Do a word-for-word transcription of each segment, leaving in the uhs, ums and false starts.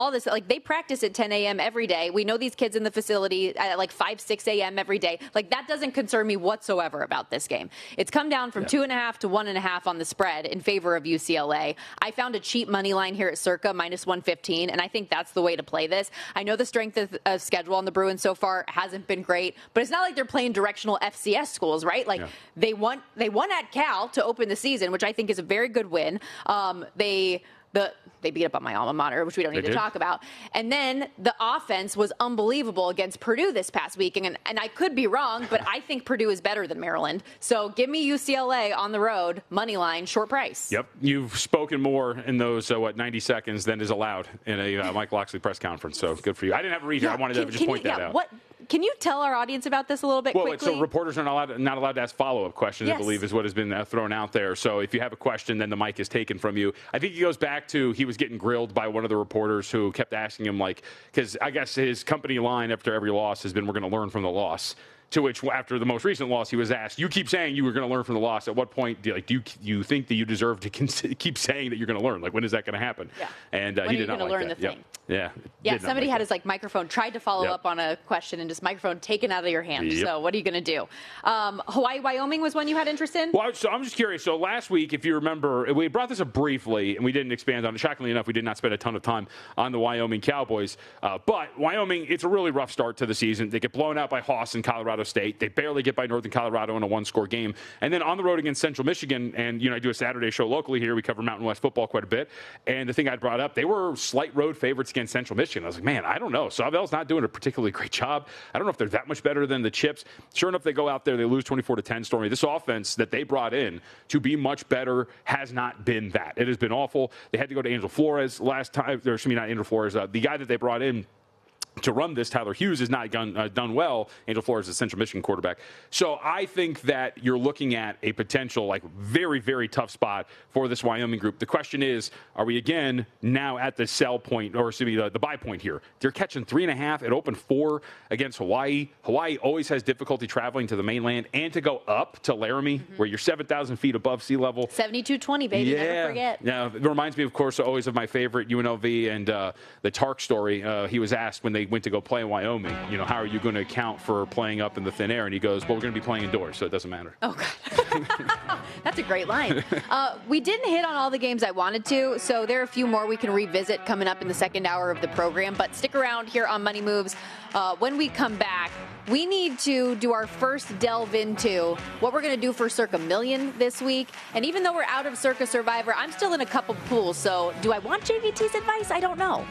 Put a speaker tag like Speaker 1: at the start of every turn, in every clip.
Speaker 1: all this, like they practice at ten a.m. every day. We know these kids in the facility at like five, six a.m. every day. Like that doesn't concern me whatsoever about this game. It's come down from yeah. two and a half to one and a half on the spread in favor of U C L A. I found a cheap money line here at Circa minus one fifteen, and I think that's the way to play this. I know the strength of, of schedule on the Bruins so far hasn't been great, but it's not like they're playing directional F C S schools, right? Like yeah. they won, they won at Cal to open the season, which I think is a very good win. Um, they the They beat up on my alma mater, which we don't need
Speaker 2: they
Speaker 1: to
Speaker 2: did.
Speaker 1: talk about. And then the offense was unbelievable against Purdue this past week. And, and I could be wrong, but I think Purdue is better than Maryland. So give me U C L A on the road, money line, short price.
Speaker 2: Yep. You've spoken more in those, uh, what, ninety seconds than is allowed in a uh, Mike Locksley press conference. So good for you. I didn't have a read here.
Speaker 1: Yeah,
Speaker 2: I wanted
Speaker 1: can,
Speaker 2: to just point
Speaker 1: you,
Speaker 2: that
Speaker 1: yeah,
Speaker 2: out.
Speaker 1: What, can you tell our audience about this a little bit
Speaker 2: well,
Speaker 1: quickly?
Speaker 2: So reporters are not allowed, not allowed to ask follow-up questions,
Speaker 1: yes.
Speaker 2: I believe, is what has been uh, thrown out there. So if you have a question, then the mic is taken from you. I think he goes back to he was getting grilled by one of the reporters who kept asking him, like, because I guess his company line after every loss has been, we're going to learn from the loss. To which, after the most recent loss, he was asked, you keep saying you were going to learn from the loss. At what point do you, like, do you, you think that you deserve to keep saying that you're going to learn? Like, when is that going to happen?
Speaker 1: Yeah.
Speaker 2: And uh,
Speaker 1: when
Speaker 2: he
Speaker 1: are
Speaker 2: did
Speaker 1: you
Speaker 2: not
Speaker 1: going to
Speaker 2: like
Speaker 1: learn
Speaker 2: that.
Speaker 1: the thing?
Speaker 2: Yeah.
Speaker 1: Yeah,
Speaker 2: Did
Speaker 1: somebody
Speaker 2: like
Speaker 1: had
Speaker 2: that.
Speaker 1: his like microphone, tried to follow
Speaker 2: Yep.
Speaker 1: up on a question and just microphone taken out of your hand.
Speaker 2: Yep.
Speaker 1: So what are you going to do? Um, Hawaii, Wyoming was one you had interest in?
Speaker 2: Well, so I'm just curious. So last week, if you remember, we brought this up briefly, and we didn't expand on it. Shockingly enough, we did not spend a ton of time on the Wyoming Cowboys. Uh, but Wyoming, it's a really rough start to the season. They get blown out by Haas in Colorado State. They barely get by Northern Colorado in a one-score game. And then on the road against Central Michigan, and, you know, I do a Saturday show locally here. We cover Mountain West football quite a bit. And the thing I brought up, they were slight road favorites against Central Michigan. I was like, man, I don't know. Savell's not doing a particularly great job. I don't know if they're that much better than the Chips. Sure enough, they go out there, they lose twenty-four to ten. Stormy, this offense that they brought in to be much better has not been that. It has been awful. They had to go to Angel Flores last time. Or, excuse me, not Angel Flores. Uh, the guy that they brought in to run this, Tyler Hughes, has not done, uh, done well. Angel Flores is a Central Michigan quarterback. So I think that you're looking at a potential, like, very, very tough spot for this Wyoming group. The question is, are we, again, now at the sell point, or excuse me, the, the buy point here? They're catching three and a half. It opened four against Hawaii. Hawaii always has difficulty traveling to the mainland and to go up to Laramie, mm-hmm. where you're seven thousand feet above sea level.
Speaker 1: seventy-two twenty, baby.
Speaker 2: Yeah.
Speaker 1: Never forget.
Speaker 2: Yeah. It reminds me, of course, always of my favorite U N L V and uh, the Tark story. Uh, he was asked when they went to go play in Wyoming, you know, how are you going to account for playing up in the thin air? And he goes, well, we're going to be playing indoors, so it doesn't matter.
Speaker 1: Oh, God. That's a great line. Uh, we didn't hit on all the games I wanted to, so there are a few more we can revisit coming up in the second hour of the program. But stick around here on Money Moves. Uh, when we come back, we need to do our first delve into what we're going to do for Circa Million this week. And even though we're out of Circa Survivor, I'm still in a couple pools. So do I want J V T's advice? I don't know.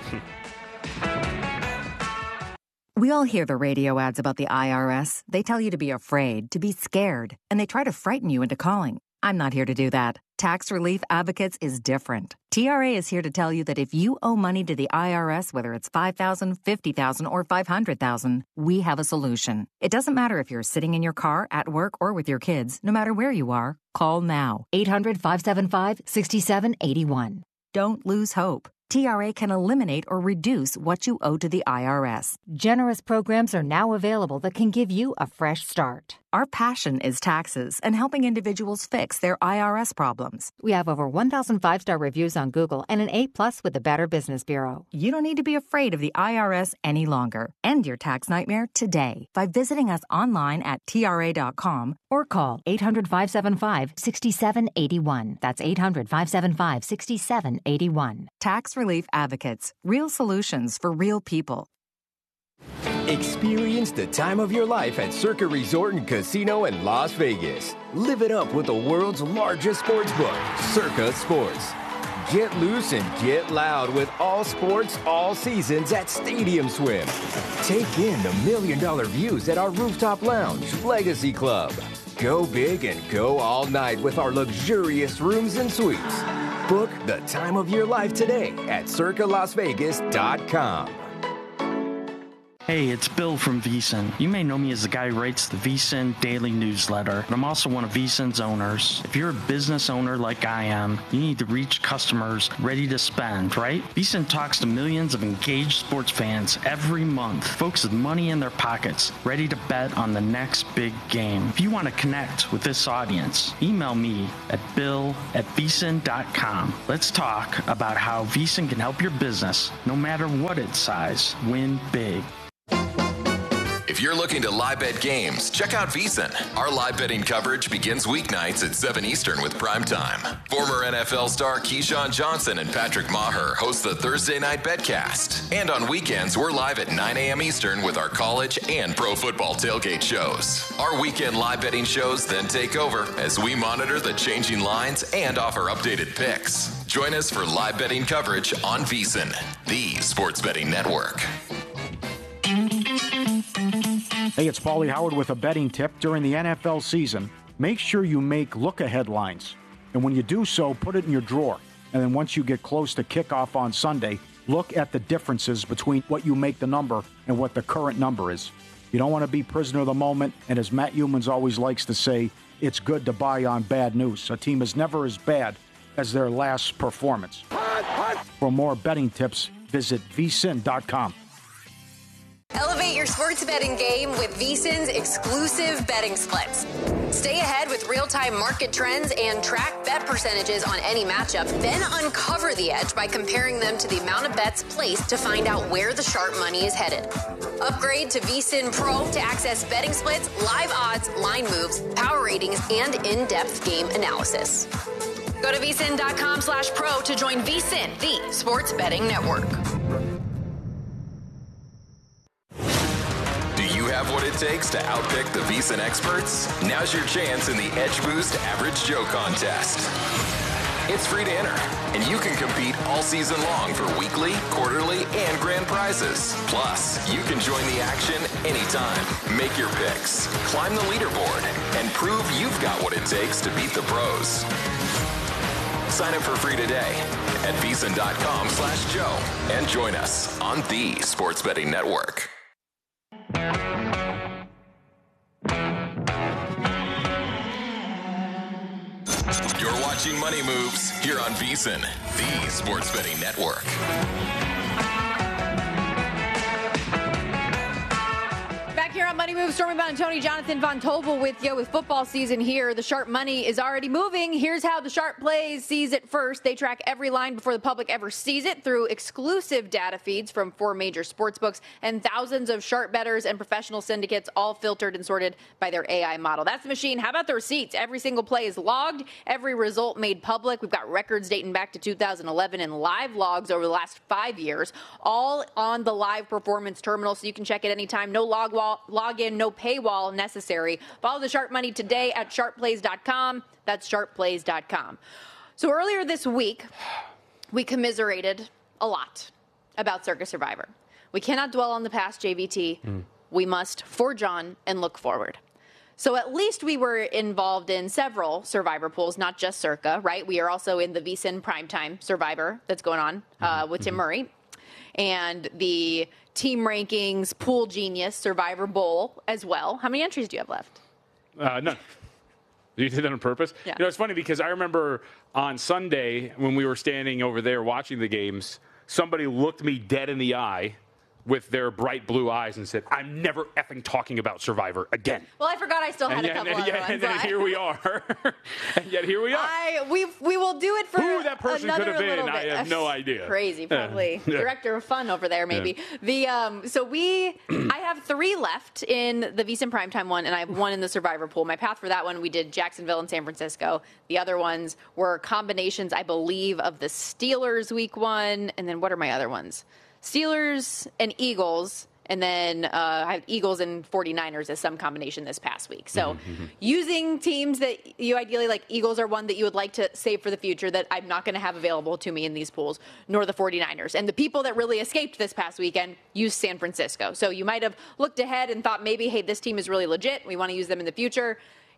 Speaker 3: We all hear the radio ads about the I R S. They tell you to be afraid, to be scared, and they try to frighten you into calling. I'm not here to do that. Tax Relief Advocates is different. T R A is here to tell you that if you owe money to the I R S, whether it's five thousand dollars, fifty thousand dollars, or five hundred thousand dollars, we have a solution. It doesn't matter if you're sitting in your car, at work, or with your kids. No matter where you are, call now. eight hundred, five seven five, six seven eight one. Don't lose hope. T R A can eliminate or reduce what you owe to the I R S. Generous programs are now available that can give you a fresh start. Our passion is taxes and helping individuals fix their I R S problems. We have over one thousand five-star reviews on Google and an A plus with the Better Business Bureau. You don't need to be afraid of the I R S any longer. End your tax nightmare today by visiting us online at T R A dot com or call eight hundred, five seven five, six seven eight one. That's eight hundred, five seven five, six seven eight one. Tax Relief Advocates. Real solutions for real people.
Speaker 4: Experience the time of your life at Circa Resort and Casino in Las Vegas. Live it up with the world's largest sports book, Circa Sports. Get loose and get loud with all sports, all seasons at Stadium Swim. Take in the million-dollar views at our rooftop lounge, Legacy Club. Go big and go all night with our luxurious rooms and suites. Book the time of your life today at circa las vegas dot com.
Speaker 5: Hey, it's Bill from VSiN. You may know me as the guy who writes the VSiN daily newsletter, but I'm also one of VSiN's owners. If you're a business owner like I am, you need to reach customers ready to spend, right? VSiN talks to millions of engaged sports fans every month, folks with money in their pockets, ready to bet on the next big game. If you want to connect with this audience, email me at bill at vsin dot com. Let's talk about how VSiN can help your business, no matter what its size, win big.
Speaker 6: If you're looking to live bet games, check out VSiN. Our live betting coverage begins weeknights at seven Eastern with Prime Time. Former N F L star Keyshawn Johnson and Patrick Maher host the Thursday Night Betcast. And on weekends, we're live at nine a.m. Eastern with our college and pro football tailgate shows. Our weekend live betting shows then take over as we monitor the changing lines and offer updated picks. Join us for live betting coverage on VSiN, the sports betting network.
Speaker 7: Hey, it's Paulie Howard with a betting tip. During the N F L season, make sure you make look-ahead lines. And when you do so, put it in your drawer. And then once you get close to kickoff on Sunday, look at the differences between what you make the number and what the current number is. You don't want to be prisoner of the moment. And as Matt Humans always likes to say, it's good to buy on bad news. A team is never as bad as their last performance. For more betting tips, visit v sin dot com.
Speaker 8: Elevate your sports betting game with VSiN's exclusive betting splits. Stay ahead with real-time market trends and track bet percentages on any matchup. Then uncover the edge by comparing them to the amount of bets placed to find out where the sharp money is headed. Upgrade to VSiN Pro to access betting splits, live odds, line moves, power ratings, and in-depth game analysis. Go to vsin.com slash pro to join VSiN, the sports betting network.
Speaker 6: Have what it takes to outpick the VSiN experts? Now's your chance in the Edge Boost Average Joe contest. It's free to enter, and you can compete all season long for weekly, quarterly, and grand prizes. Plus, you can join the action anytime. Make your picks, climb the leaderboard, and prove you've got what it takes to beat the pros. Sign up for free today at vsin.com slash Joe and join us on the Sports Betting Network. You're watching Money Moves here on VSiN, the sports betting network.
Speaker 1: Back here on Money Moves, Stormy Bond and Tony Jonathan Von Tobel with you with football season here. The sharp money is already moving. Here's how the Sharp Plays sees it first. They track every line before the public ever sees it through exclusive data feeds from four major sports books and thousands of sharp bettors and professional syndicates, all filtered and sorted by their A I model. That's the machine. How about the receipts? Every single play is logged, every result made public. We've got records dating back to two thousand eleven and live logs over the last five years, all on the live performance terminal, so you can check it anytime. No log wall, login, no paywall necessary. Follow the Sharp Money today at sharp plays dot com. That's sharp plays dot com. So earlier this week, we commiserated a lot about Circa Survivor. We cannot dwell on the past, J V T. Mm. We must forge on and look forward. So at least we were involved in several Survivor pools, not just Circa, right? We are also in the VSiN Primetime Survivor that's going on uh, with Tim Murray. And the Team Rankings Pool Genius Survivor Bowl as well. How many entries do you have left?
Speaker 2: Uh, none. You did that on purpose?
Speaker 1: Yeah.
Speaker 2: You know, it's funny because I remember on Sunday when we were standing over there watching the games, somebody looked me dead in the eye with their bright blue eyes and said, I'm never effing talking about Survivor again.
Speaker 1: Well, I forgot I still had
Speaker 2: and
Speaker 1: a
Speaker 2: yet,
Speaker 1: couple
Speaker 2: and
Speaker 1: other
Speaker 2: yet,
Speaker 1: ones.
Speaker 2: And then
Speaker 1: I...
Speaker 2: here we are. and yet here we are.
Speaker 1: I, we, we will do it for
Speaker 2: Who that person
Speaker 1: another
Speaker 2: could have been,
Speaker 1: little bit.
Speaker 2: I have no idea.
Speaker 1: Crazy, probably.
Speaker 2: Yeah.
Speaker 1: Director of fun over there, maybe. Yeah. The um, So we, I have three left in the VSiN Primetime one, and I have one in the Survivor pool. My path for that one, we did Jacksonville and San Francisco. The other ones were combinations, I believe, of the Steelers week one, and then what are my other ones? Steelers and Eagles. And then uh, I have Eagles and forty-niners as some combination this past week. So mm-hmm. using teams that you ideally like, Eagles are one that you would like to save for the future that I'm not going to have available to me in these pools, nor the forty-niners. And the people that really escaped this past weekend used San Francisco. So you might have looked ahead and thought maybe, hey, this team is really legit. We want to use them in the future.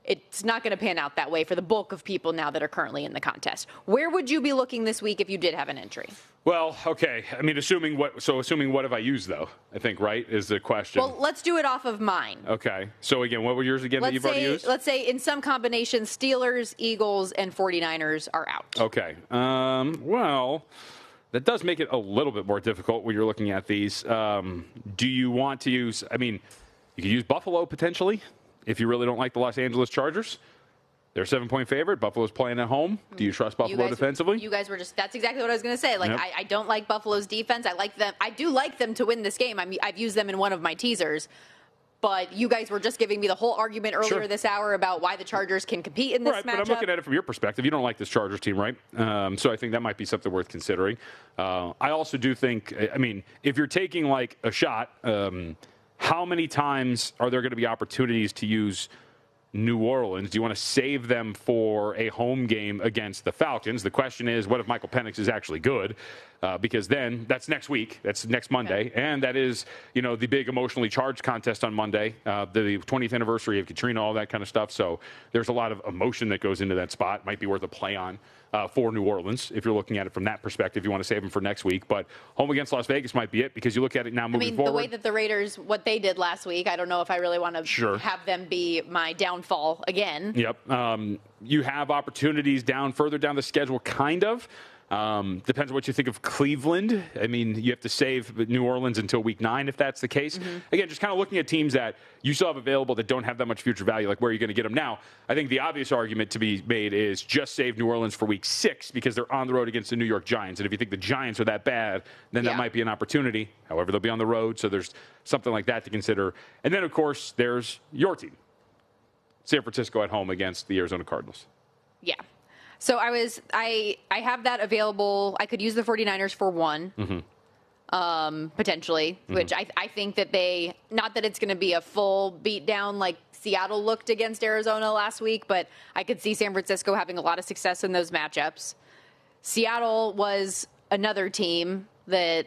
Speaker 1: it's not going to pan out that way for the bulk of people now that are currently in the contest. Where would you be looking this week if you did have an entry?
Speaker 2: Well, okay. I mean, assuming what, so assuming what have I used, though, I think, right, is the question.
Speaker 1: Well, let's do it off of mine.
Speaker 2: Okay. So, again, what were yours again
Speaker 1: let's
Speaker 2: that you've
Speaker 1: say,
Speaker 2: already used?
Speaker 1: Let's say in some combinations, Steelers, Eagles, and 49ers are out.
Speaker 2: Okay. Um, well, that does make it a little bit more difficult when you're looking at these. Um, do you want to use, I mean, you could use Buffalo potentially if you really don't like the Los Angeles Chargers. They're a seven-point favorite. Buffalo's playing at home. Do you trust Buffalo
Speaker 1: you guys,
Speaker 2: defensively?
Speaker 1: You guys were just, that's exactly what I was going to say. Like,
Speaker 2: yep.
Speaker 1: I, I don't like Buffalo's defense. I like them. I do like them to win this game. I mean, I've used them in one of my teasers. But you guys were just giving me the whole argument earlier
Speaker 2: sure.
Speaker 1: this hour about why the Chargers can compete in this
Speaker 2: right,
Speaker 1: matchup.
Speaker 2: But I'm looking at it from your perspective. You don't like this Chargers team, right? Um, so I think that might be something worth considering. Uh, I also do think, I mean, if you're taking like a shot, um, how many times are there going to be opportunities to use New Orleans? Do you want to save them for a home game against the Falcons? The question is, what if Michael Penix is actually good? Uh, because then that's next week. That's next Monday. Okay. And that is, you know, the big emotionally charged contest on Monday, uh, the twentieth anniversary of Katrina, all that kind of stuff. So there's a lot of emotion that goes into that spot. Might be worth a play on uh, for New Orleans if you're looking at it from that perspective. You want to save them for next week. But home against Las Vegas might be it because you look at it now moving
Speaker 1: I mean,
Speaker 2: forward.
Speaker 1: the way that the Raiders, what they did last week, I don't know if I really want to
Speaker 2: sure.
Speaker 1: have them be my downfall again.
Speaker 2: Yep. Um, you have opportunities down further down the schedule, kind of. Um, depends on what you think of Cleveland. I mean, you have to save New Orleans until week nine if that's the case. Mm-hmm. Again, just kind of looking at teams that you still have available that don't have that much future value, like where are you going to get them now? I think the obvious argument to be made is just save New Orleans for week six because they're on the road against the New York Giants. And if you think the Giants are that bad, then
Speaker 1: yeah.
Speaker 2: that might be an opportunity. However, they'll be on the road, so there's something like that to consider. And then, of course, there's your team, San Francisco at home against the Arizona Cardinals.
Speaker 1: Yeah. So I was, I, I have that available. I could use the 49ers for one, mm-hmm. um, potentially, mm-hmm. which I, I think that they, not that it's going to be a full beatdown like Seattle looked against Arizona last week, but I could see San Francisco having a lot of success in those matchups. Seattle was another team that,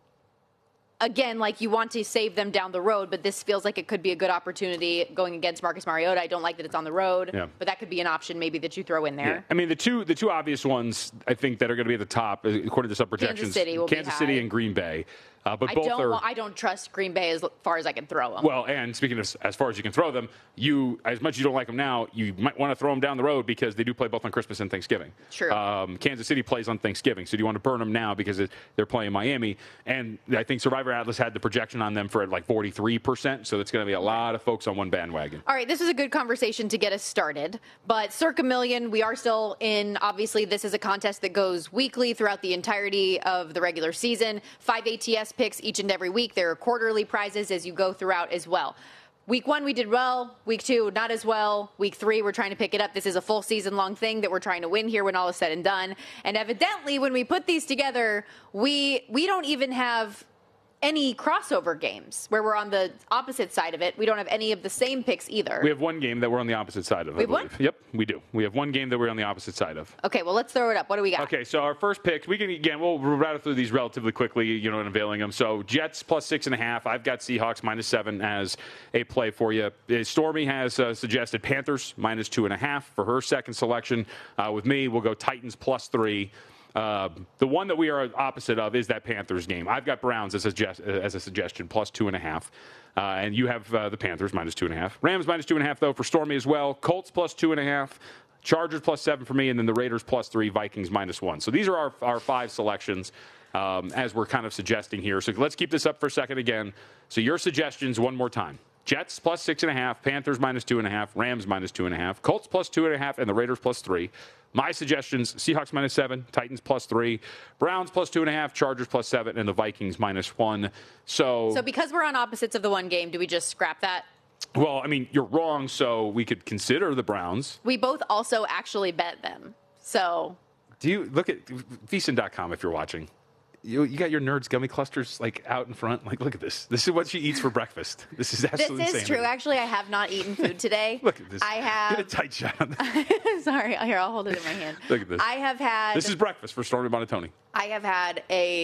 Speaker 1: again, like you want to save them down the road, but this feels like it could be a good opportunity going against Marcus Mariota. I don't like that it's on the road,
Speaker 2: yeah.
Speaker 1: but that could be an option maybe that you throw in there.
Speaker 2: Yeah. I mean, the two the two obvious ones I think that are going to be at the top, according to some projections,
Speaker 1: Kansas City, will
Speaker 2: Kansas
Speaker 1: be
Speaker 2: City
Speaker 1: high.
Speaker 2: and Green Bay. Uh, but
Speaker 1: I
Speaker 2: both
Speaker 1: don't.
Speaker 2: are.
Speaker 1: Want, I don't trust Green Bay as far as I can throw them.
Speaker 2: Well, and speaking of as far as you can throw them, you as much as you don't like them now, you might want to throw them down the road because they do play both on Christmas and Thanksgiving.
Speaker 1: True.
Speaker 2: Um, Kansas City plays on Thanksgiving, so do you want to burn them now because it, they're playing Miami? And I think Survivor Atlas had the projection on them for like forty-three percent, so it's going to be a lot of folks on one bandwagon.
Speaker 1: All right, this is a good conversation to get us started. But Circa Million, we are still in. Obviously, this is a contest that goes weekly throughout the entirety of the regular season. Five A T S picks each and every week. There are quarterly prizes as you go throughout as well. Week one, we did well. Week two, not as well. Week three, we're trying to pick it up. This is a full season long thing that we're trying to win here when all is said and done. And evidently, when we put these together, we we don't even have any crossover games where we're on the opposite side of it. We don't have any of the same picks either.
Speaker 2: We have one game that we're on the opposite side of.
Speaker 1: We have one?
Speaker 2: Yep, we do. We have one game that we're on the opposite side of.
Speaker 1: Okay, well, let's throw it up. What do we got?
Speaker 2: Okay, so our first pick, we can, again, we'll rattle through these relatively quickly, you know, unveiling them. So Jets plus six and a half. I've got Seahawks minus seven as a play for you. Stormy has uh, suggested Panthers minus two and a half for her second selection. Uh, with me, we'll go Titans plus three. Uh, the one that we are opposite of is that Panthers game. I've got Browns as a, suggest- as a suggestion, plus two and a half. Uh, and you have uh, the Panthers minus two and a half. Rams minus two and a half, though, for Stormy as well. Colts plus two and a half. Chargers plus seven for me. And then the Raiders plus three. Vikings minus one. So these are our, our five selections um, as we're kind of suggesting here. So let's keep this up for a second again. So your suggestions one more time. Jets plus six and a half, Panthers minus two and a half, Rams minus two and a half, Colts plus two and a half, and the Raiders plus three. My suggestions, Seahawks minus seven, Titans plus three, Browns plus two and a half, Chargers plus seven, and the Vikings minus one. So,
Speaker 1: so because we're on opposites of the one game, do we just scrap that?
Speaker 2: Well, I mean, you're wrong, so we could consider the Browns.
Speaker 1: We both also actually bet them. So
Speaker 2: do you look at VSiN dot com if you're watching? You, you got your Nerds gummy clusters like out in front. Like, look at this. This is what she eats for breakfast. This is absolutely
Speaker 1: This is
Speaker 2: insane.
Speaker 1: true. Actually, I have not eaten food today.
Speaker 2: Look at this.
Speaker 1: I have.
Speaker 2: Get a tight shot on this.
Speaker 1: Sorry. Here, I'll hold it in my hand.
Speaker 2: Look at this.
Speaker 1: I have had.
Speaker 2: This is breakfast for Stormy Bonatoni.
Speaker 1: I have had a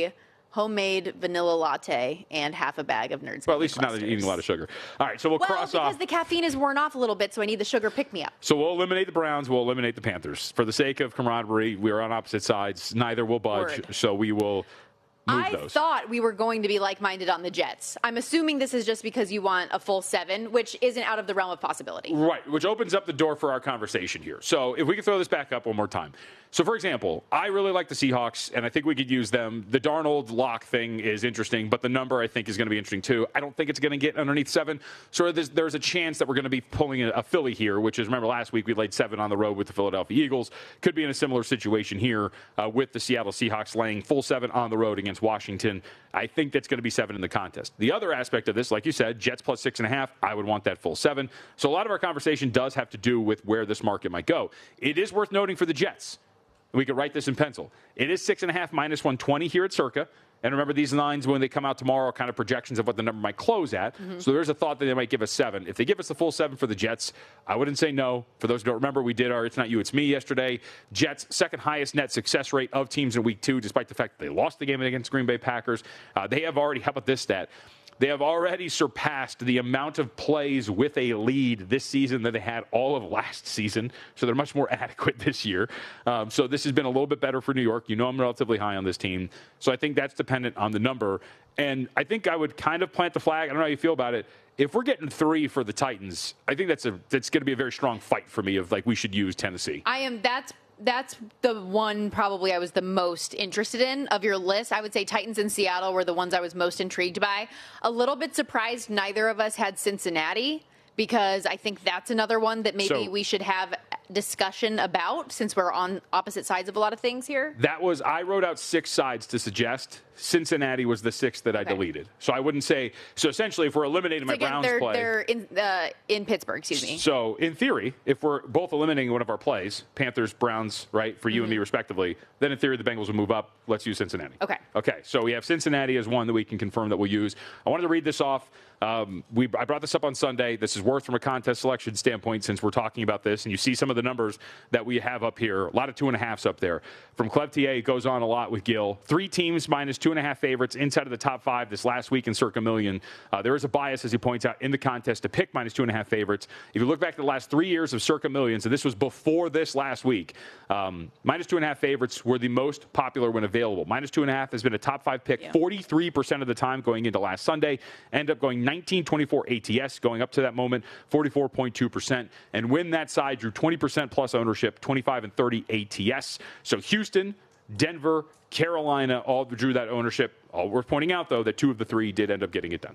Speaker 1: homemade vanilla latte, and half a bag of Nerds.
Speaker 2: Well, at least you're not eating a lot of sugar. All right, so we'll,
Speaker 1: well
Speaker 2: cross
Speaker 1: because
Speaker 2: off.
Speaker 1: the caffeine is worn off a little bit, so I need the sugar pick-me-up.
Speaker 2: So we'll eliminate the Browns. We'll eliminate the Panthers. For the sake of camaraderie, we are on opposite sides. Neither will budge,
Speaker 1: Word.
Speaker 2: so we will move
Speaker 1: I
Speaker 2: those.
Speaker 1: thought we were going to be like-minded on the Jets. I'm assuming this is just because you want a full seven, which isn't out of the realm of possibility.
Speaker 2: Right, which opens up the door for our conversation here. So if we could throw this back up one more time. So, for example, I really like the Seahawks, and I think we could use them. The Darnold lock thing is interesting, but the number I think is going to be interesting too. I don't think it's going to get underneath seven. So there's, there's a chance that we're going to be pulling a, a Philly here, which is, remember last week we laid seven on the road with the Philadelphia Eagles. Could be in a similar situation here uh, with the Seattle Seahawks laying full seven on the road against Washington. I think that's going to be seven in the contest. The other aspect of this, like you said, Jets plus six and a half, I would want that full seven. So a lot of our conversation does have to do with where this market might go. It is worth noting for the Jets. We could write this in pencil. It is six and a half minus one twenty here at Circa. And remember, these lines, when they come out tomorrow, are kind of projections of what the number might close at. Mm-hmm. So there's a thought that they might give us seven. If they give us the full seven for the Jets, I wouldn't say no. For those who don't remember, we did our It's Not You, It's Me yesterday. Jets, second highest net success rate of teams in week two, despite the fact that they lost the game against Green Bay Packers. Uh, they have already, how about this stat? They have already surpassed the amount of plays with a lead this season that they had all of last season. So they're much more adequate this year. Um, so this has been a little bit better for New York. You know I'm relatively high on this team. So I think that's dependent on the number. And I think I would kind of plant the flag. I don't know how you feel about it. If we're getting three for the Titans, I think that's a that's going to be a very strong fight for me of, like, we should use Tennessee.
Speaker 1: I am. That's That's the one probably I was the most interested in of your list. I would say Titans and Seattle were the ones I was most intrigued by. A little bit surprised neither of us had Cincinnati, because I think that's another one that maybe
Speaker 2: So-
Speaker 1: we should have discussion about, since we're on opposite sides of a lot of things here.
Speaker 2: That was, I wrote out six sides to suggest. Cincinnati was the sixth that I
Speaker 1: Okay.
Speaker 2: deleted. So I wouldn't say, so essentially if we're eliminating my
Speaker 1: Again,
Speaker 2: Browns
Speaker 1: they're,
Speaker 2: play.
Speaker 1: they're in, uh, in Pittsburgh, excuse me.
Speaker 2: So in theory, if we're both eliminating one of our plays, Panthers, Browns, right, for you
Speaker 1: Mm-hmm.
Speaker 2: and me respectively, then in theory the Bengals will move up. Let's use Cincinnati.
Speaker 1: Okay.
Speaker 2: Okay, so we have Cincinnati as one that we can confirm that we'll use. I wanted to read this off. Um, we, I brought this up on Sunday. This is worth from a contest selection standpoint, since we're talking about this, and you see some of the numbers that we have up here. A lot of two and a halves up there. From Clev T A, it goes on a lot with Gil. Three teams minus two and a half favorites inside of the top five this last week in Circa Million. Uh, there is a bias, as he points out, in the contest to pick minus two and a half favorites. If you look back at the last three years of Circa Million, so this was before this last week, um, minus two and a half favorites were the most popular when available. Minus two and a half has been a top five pick
Speaker 1: Yeah.
Speaker 2: forty-three percent of the time going into last Sunday. End up going nineteen twenty-four A T S going up to that moment, forty-four point two percent. And when that side drew twenty percent plus ownership, twenty-five and thirty A T S. So Houston, Denver, Carolina all drew that ownership. All worth pointing out, though, that two of the three did end up getting it done.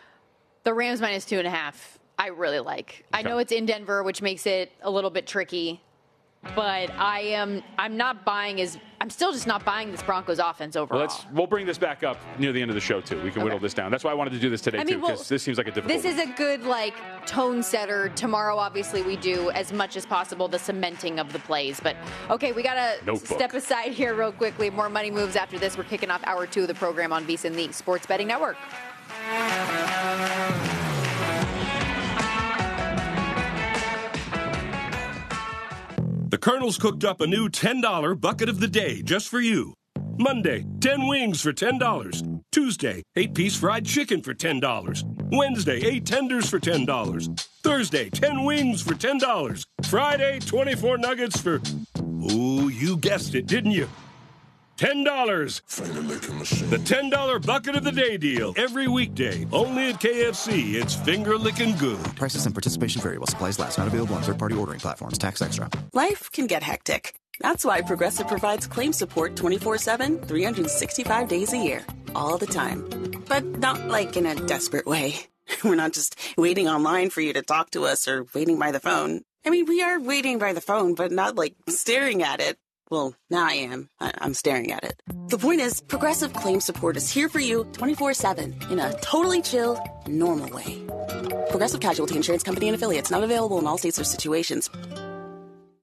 Speaker 1: The Rams minus two and a half, I really like. I
Speaker 2: Okay.
Speaker 1: know it's in Denver, which makes it a little bit tricky, but I am I'm not buying as I'm still just not buying this Broncos offense overall.
Speaker 2: Well, let's we'll bring this back up near the end of the show too. We can
Speaker 1: Okay.
Speaker 2: whittle this down. That's why I wanted to do this today
Speaker 1: I mean,
Speaker 2: too,
Speaker 1: well,
Speaker 2: because this seems like a difficult.
Speaker 1: This is a good like tone setter. Tomorrow, obviously, we do as much as possible the cementing of the plays. But okay, we gotta
Speaker 2: Notebook.
Speaker 1: step aside here real quickly. More money moves after this. We're kicking off hour two of the program on VSiN, the Sports Betting Network.
Speaker 9: The Colonel's cooked up a new ten dollar bucket of the day just for you. Monday, ten wings for ten dollars. Tuesday, eight piece fried chicken for ten dollars. Wednesday, eight tenders for ten dollars. Thursday, ten wings for ten dollars. Friday, twenty-four nuggets for, ooh, you guessed it, didn't you? ten dollars. The ten dollar bucket of the day deal. Every weekday. Only at K F C. It's finger licking good.
Speaker 10: Prices and participation vary while supplies last. Not available on third-party ordering platforms. Tax extra.
Speaker 11: Life can get hectic. That's why Progressive provides claim support twenty-four seven, three hundred sixty-five days a year. All the time. But not like in a desperate way. We're not just waiting online for you to talk to us or waiting by the phone. I mean, we are waiting by the phone, but not like staring at it. Well, now I am. I- I'm staring at it. The point is, Progressive Claim Support is here for you twenty-four seven in a totally chill, normal way. Progressive Casualty Insurance Company and Affiliates, not available in all states or situations.
Speaker 6: Your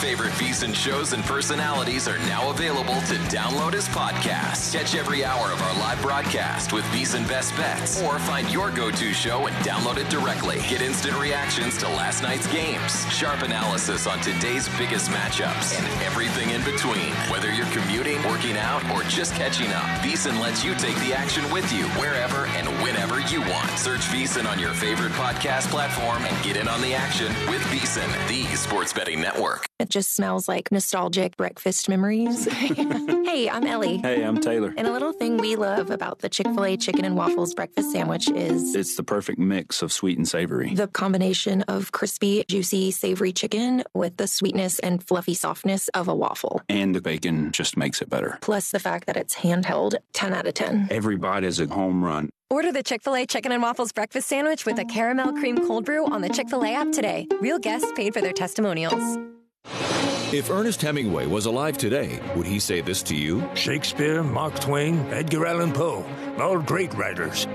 Speaker 6: favorite VSiN shows and personalities are now available to download as podcasts. Catch every hour of our live broadcast with VSiN Best Bets, or find your go-to show and download it directly. Get instant reactions to last night's games, sharp analysis on today's biggest matchups, and everything in between. Whether you're commuting, working out, or just catching up, VSiN lets you take the action with you wherever and whenever you want. Search VSiN on your favorite podcast platform and get in on the action with VSiN, the sports betting network.
Speaker 12: It just smells like nostalgic breakfast memories. Hey, I'm Ellie.
Speaker 13: Hey, I'm Taylor.
Speaker 12: And a little thing we love about the Chick-fil-A chicken and waffles breakfast sandwich is
Speaker 13: it's the perfect mix of sweet and savory.
Speaker 12: The combination of crispy, juicy, savory chicken with the sweetness and fluffy softness of a waffle.
Speaker 13: And the bacon just makes it better.
Speaker 12: Plus the fact that it's handheld, ten out of ten.
Speaker 13: Every bite is a home run.
Speaker 14: Order the Chick-fil-A Chicken and Waffles breakfast sandwich with a caramel cream cold brew on the Chick-fil-A app today. Real guests paid for their testimonials.
Speaker 15: If Ernest Hemingway was alive today, would he say this to you?
Speaker 16: Shakespeare, Mark Twain, Edgar Allan Poe, all great writers.